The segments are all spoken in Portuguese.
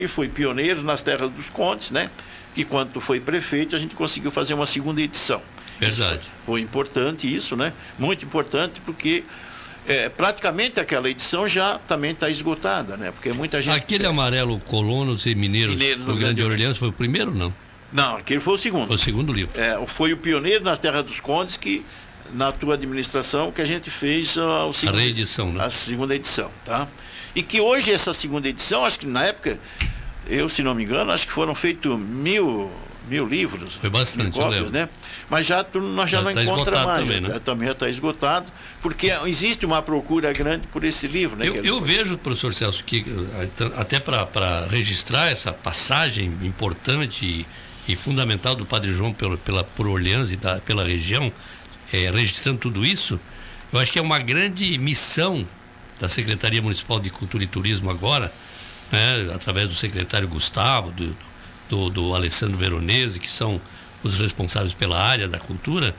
e foi pioneiro nas terras dos condes, né? Que quando foi prefeito a gente conseguiu fazer uma segunda edição. Verdade. Foi importante isso, né? Muito importante, porque praticamente aquela edição já também está esgotada, né? Porque muita gente... Aquele amarelo Colonos e Mineiros do Grande Orleans foi o primeiro, não? Não, aquele foi o segundo. Foi o segundo livro. Foi o pioneiro nas terras dos condes que, na tua administração, que a gente fez a reedição, né? A segunda edição, tá? E que hoje essa segunda edição, acho que na época, eu, se não me engano, acho que foram feitos mil livros. Foi bastante, cópias, né? Mas nós já não encontra mais. Também, né? Também já está esgotado, porque existe uma procura grande por esse livro, né? Eu vejo, professor Celso, que até para registrar essa passagem importante e fundamental do Padre João por Orleans e pela região, registrando tudo isso, eu acho que é uma grande missão da Secretaria Municipal de Cultura e Turismo agora, né, através do secretário Gustavo, do Alessandro Veronese, que são os responsáveis pela área da cultura,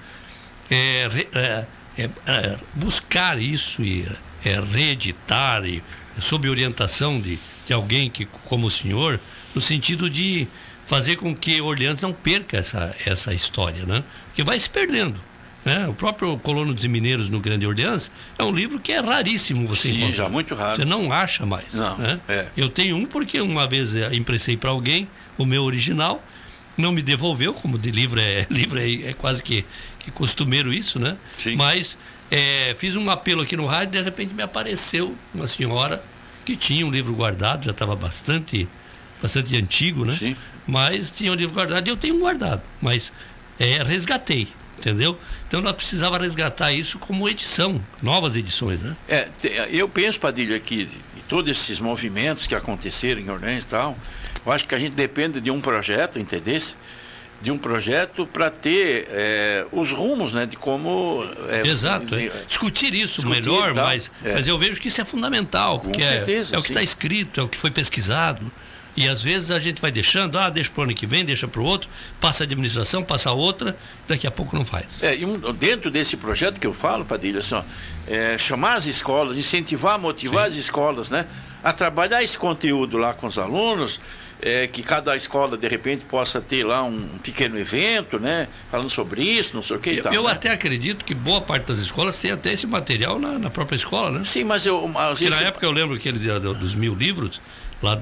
buscar isso e reeditar sob orientação de alguém como o senhor, no sentido de fazer com que Orleans não perca essa história, né? Porque vai se perdendo. O próprio Colonos e Mineiros no Grande Orleans é um livro que é raríssimo você encontrar. Sim, já muito raro. Você não acha mais. Não, né? Eu tenho um porque uma vez emprestei para alguém o meu original, não me devolveu, como de livro é quase que costumeiro isso, né? Sim. Mas fiz um apelo aqui no rádio e de repente me apareceu uma senhora que tinha um livro guardado, já estava bastante antigo, né? Sim. Mas tinha um livro guardado e eu tenho um guardado, mas resgatei. Entendeu? Então nós precisava resgatar isso como edição, novas edições, né? Eu penso, Padilha, que de todos esses movimentos que aconteceram em Orleans e tal, eu acho que a gente depende de um projeto, entendesse? De um projeto para ter os rumos, né? De como... Exato. Discutir isso melhor, mas eu vejo que isso é fundamental, Com porque certeza, é o que está escrito, é o que foi pesquisado. E às vezes a gente vai deixando, deixa para o ano que vem, deixa para o outro, passa a administração, passa a outra, daqui a pouco não faz. Dentro desse projeto que eu falo, Padilha, assim, chamar as escolas, incentivar, motivar as escolas, né, a trabalhar esse conteúdo lá com os alunos, que cada escola de repente possa ter lá um pequeno evento, né, falando sobre isso, não sei o que e tal. Eu né? até acredito que boa parte das escolas tem até esse material na própria escola, né? Sim, mas na época eu lembro dos 1000 livros, lá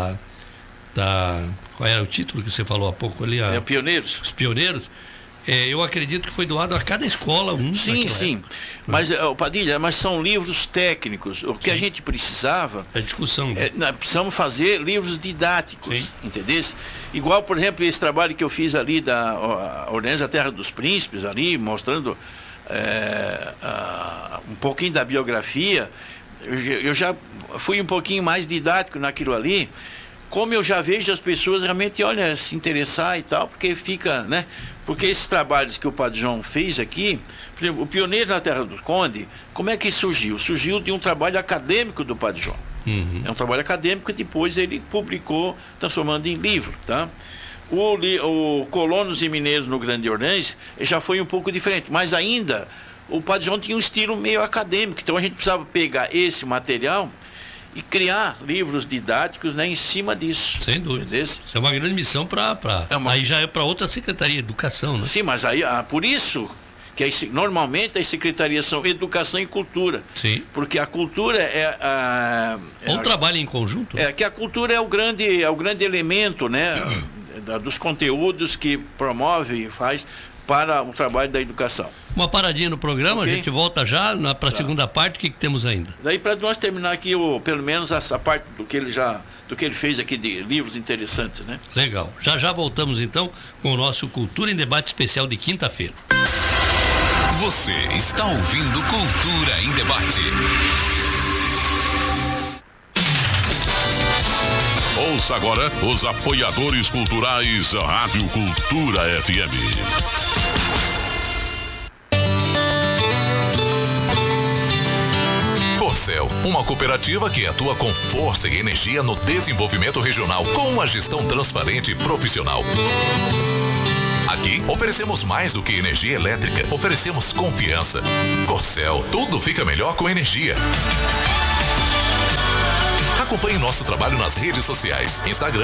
qual era o título que você falou há pouco ali? Pioneiros. Os Pioneiros. Eu acredito que foi doado a cada escola um. Sim. Mas, Padilha, mas são livros técnicos. O que a gente precisava... É discussão. Nós precisamos fazer livros didáticos, entendeu? Igual, por exemplo, esse trabalho que eu fiz ali da Orleans, a Terra dos Príncipes, ali, mostrando um pouquinho da biografia. Eu já fui um pouquinho mais didático naquilo ali, como eu já vejo as pessoas realmente, se interessar e tal, porque fica, né? Porque esses trabalhos que o Padre João fez aqui, por exemplo, o Pioneiro na Terra do Conde, como é que surgiu? Surgiu de um trabalho acadêmico do Padre João. Uhum. É um trabalho acadêmico que depois ele publicou, transformando em livro, tá? O Colonos e Mineiros no Grande Orleans já foi um pouco diferente, mas ainda o Padre João tinha um estilo meio acadêmico, então a gente precisava pegar esse material e criar livros didáticos, né, em cima disso. Sem dúvida. Isso é uma grande missão aí já é para outra secretaria, Educação, né? Sim, mas aí, por isso que normalmente as secretarias são Educação e Cultura. Sim. Porque a cultura ou trabalha em conjunto? Que a cultura é o grande elemento, né, dos conteúdos que promove e faz para o trabalho da educação. Uma paradinha no programa, a gente volta já para a segunda parte. O que temos ainda? Daí, para nós terminar aqui, pelo menos essa parte do que ele fez aqui de livros interessantes, né? Legal. Já voltamos então com o nosso Cultura em Debate especial de quinta-feira. Você está ouvindo Cultura em Debate. Ouça agora os apoiadores culturais Rádio Cultura FM. Corcel, uma cooperativa que atua com força e energia no desenvolvimento regional, com uma gestão transparente e profissional. Aqui oferecemos mais do que energia elétrica, oferecemos confiança. Corcel, tudo fica melhor com energia. A Acompanhe nosso trabalho nas redes sociais, Instagram,